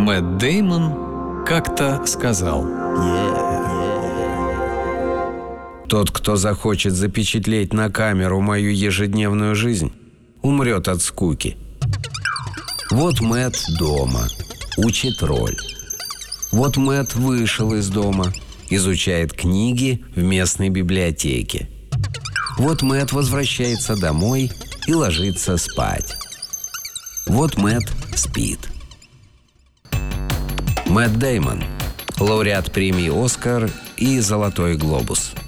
Мэтт Дэймон как-то сказал: «Тот, кто захочет запечатлеть на камеру мою ежедневную жизнь, умрет от скуки». Вот Мэтт дома, учит роль. Вот Мэтт вышел из дома, изучает книги в местной библиотеке. Вот Мэтт возвращается домой и ложится спать. Вот Мэтт спит. Мэтт Дэймон, лауреат премии «Оскар» и «Золотой глобус».